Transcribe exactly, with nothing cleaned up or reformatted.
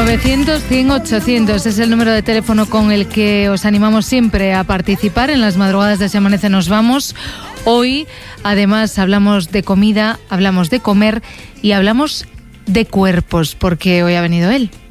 novecientos, cien, ochocientos es el número de teléfono con el que os animamos siempre a participar en las madrugadas de Se Amanece Nos Vamos. Hoy, además, hablamos de comida, hablamos de comer y hablamos de cuerpos, porque hoy ha venido él.